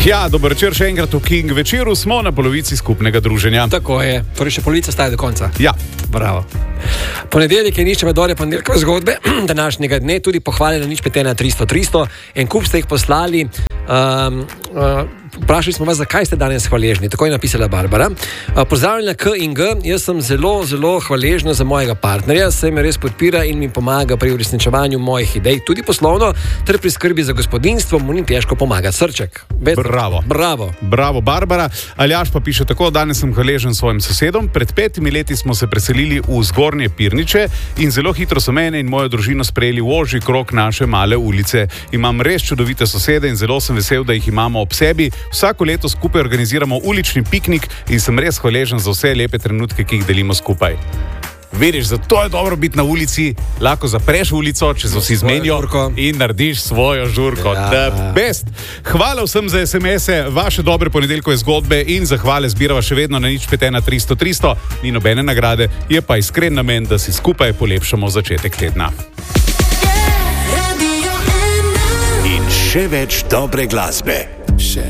Ja, dober večer še enkrat v King večeru, smo na polovici skupnega druženja. Tako je, torej še polovica staje do konca. Ja. Bravo. Ponedeljek je nič medore ponedeljkove zgodbe današnjega dne, tudi pohvale na nič 51300. En kup ste jih poslali. Vprašali smo vas, zakaj ste danes hvaležni. Tako je napisala Barbara. Pozdravljena K in G. Jaz sem zelo, zelo hvaležna za mojega partnerja, saj me res podpira in mi pomaga pri uresničevanju mojih idej, tudi poslovno, ter pri skrbi za gospodinjstvo mu ni težko pomaga. Srček. Bravo. Bravo, Barbara. Aljaš pa piše tako: danes sem hvaležen svojim sosedom. Pred 5 leti smo se preselili v Zgornje Pirniče in zelo hitro so mene in mojo družino sprejeli v ožji krog naše male ulice. Imam res čudovite sosede in zelo sem vesel, da jih imamo ob sebi. Vsako leto skupaj organiziramo ulični piknik in sem res hvaležen za vse lepe trenutke, ki jih delimo skupaj. Vidiš, zato je dobro biti na ulici, lahko zapreš ulico, če se vsi zmenijo in narediš svojo žurko. The best! Hvala vsem za SMS-e, vaše dobre ponedeljkove zgodbe in zahvale zbirava še vedno na nič 51300. Ni nobene nagrade, je pa iskren namen, da si skupaj polepšamo začetek tedna. In še več dobre glasbe.